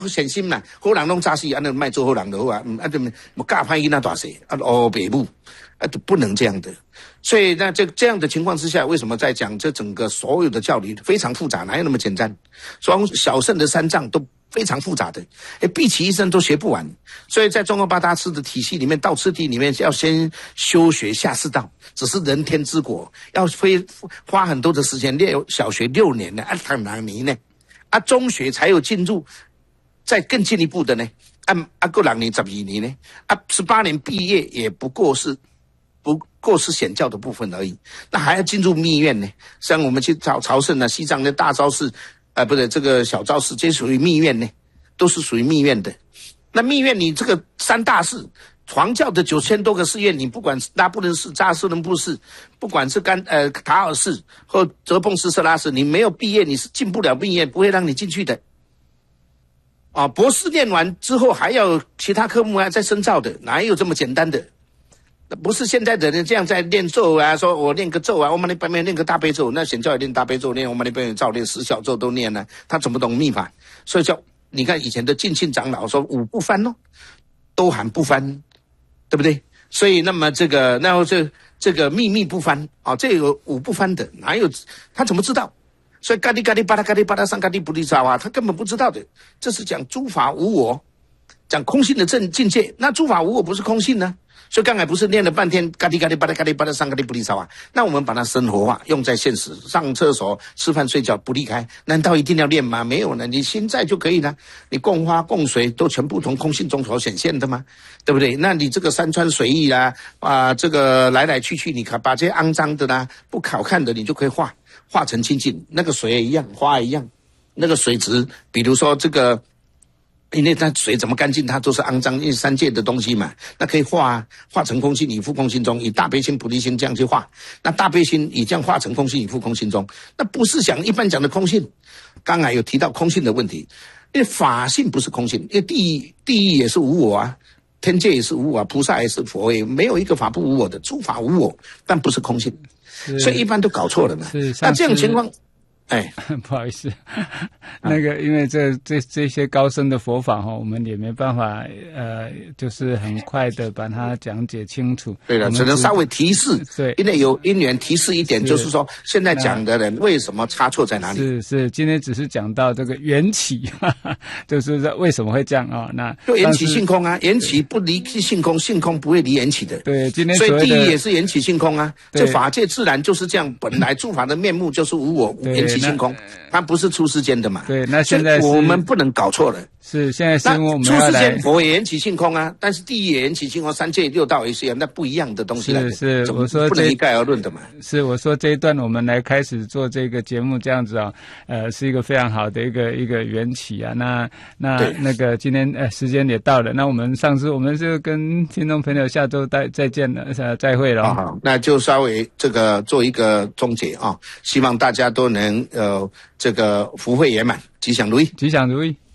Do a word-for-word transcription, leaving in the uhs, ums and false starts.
显心嘛，好人拢早死，安尼卖做好人就好啊，嗯，啊，对不对？我教歹囡仔大细，啊，哦，北部，啊，不能这样的。所以那这这样的情况之下，为什么在讲这整个所有的教理非常复杂，哪有那么简单？从小圣的三藏都非常复杂的，哎，毕其一生都学不完。所以在中国八大师的体系里面，道次第里面要先修学下士道，只是人天之国，要非花很多的时间，练小学六年呢，啊，唐南尼呢，啊，中学才有进入。再更进一步的呢，按啊过两年十二年呢，啊十八年毕业也不过是不过是显教的部分而已，那还要进入密院呢。像我们去朝朝圣呢，西藏的大昭寺，呃不对，这个小昭寺，这属于密院呢，都是属于密院的。那密院你这个三大寺，黄教的九千多个寺院，你不管拉布伦寺、扎斯伦布寺，不管是甘呃塔尔寺或哲蚌寺、色拉寺，你没有毕业，你是进不了密院，不会让你进去的。啊，博士念完之后还要其他科目还再深造的，哪有这么简单的？不是现在的人这样在念咒啊，说我念个咒啊，我们那边念个大悲咒，那显教也念大悲咒，念我们那边有照念十小咒都念了，他怎么懂密法？所以叫你看以前的净信长老说五不翻哦，都喊不翻，对不对？所以那么这个，然后这这个秘密不翻啊，这有五不翻的，哪有他怎么知道？所以嘎哩嘎哩巴拉嘎哩巴拉上嘎哩不哩沙哇，他根本不知道的。这是讲诸法无我，讲空性的正境界。那诸法无我不是空性呢？所以刚才不是念了半天嘎哩嘎哩巴拉嘎哩巴拉上嘎哩不哩沙哇？那我们把它生活化，用在现实。上厕所、吃饭、睡觉不离开，难道一定要练吗？没有呢，你心在就可以了。你供花供水都全部从空性中所显现的吗？对不对？那你这个山川水意啦，啊，这个来来去去，你看把这些肮脏的啦、不好看的，你就可以化。化成清净，那个水也一样，花也一样，那个水质，比如说这个，因为它水怎么干净，它都是肮脏，因为三界的东西嘛，那可以化化成空性，以复空心中，以大悲心、菩提心这样去化，那大悲心以这样化成空性，以复空心中，那不是讲一般讲的空性，刚才有提到空性的问题，因为法性不是空性，因为地地狱也是无我啊。天界也是无我啊，菩萨也是佛也，没有一个法不无我的，诸法无我，但不是空性，所以一般都搞错了嘛。那这样情况，哎， 不好意思，那个因为这这这些高深的佛法哈，我们也没办法呃，就是很快的把它讲解清楚。 对了，只能稍微提示， 对， 因为有因缘提示一点，就是说现在讲的人为什么差错在哪里？ 是是，今天只是讲到这个缘起，哈哈，就是为什么会这样啊、哦？那就缘起性空啊，缘起不离性空，性空不会离缘起的。 对，今天所以地狱也是缘起性空啊，这法界自然就是这样，本来诸法的面目就是无我，缘起性空，它不是出世间的嘛。 对，那现在我们不能搞错了。 是，现在是我们出世间佛也缘起性空啊，但是地狱也缘起性空，三界六道也是一样，那不一样的东西来的。 是是，我说不能一概而论的嘛。 是，我说这一段我们来开始做这个节目，这样子啊，呃，是一个非常好的一个一个缘起啊。那那那个今天呃时间也到了，那我们上次我们就跟听众朋友下周再再见了，呃，再会了。 好，那就稍微这个做一个终结啊，希望大家都能呃这个福慧圆满，吉祥如意， 吉祥如意。